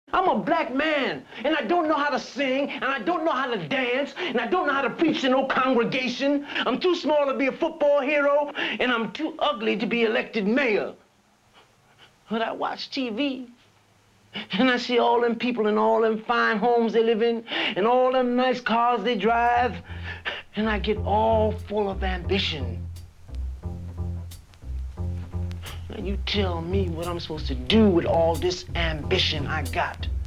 I'm a black man, and I don't know how to sing, and I don't know how to dance, and I don't know how to preach to no congregation. I'm too small to be a football hero, and I'm too ugly to be elected mayor. But I watch TV, and I see all them people in all them fine homes they live in, and all them nice cars they drive, and I get all full of ambition. Now you tell me what I'm supposed to do with all this ambition I got.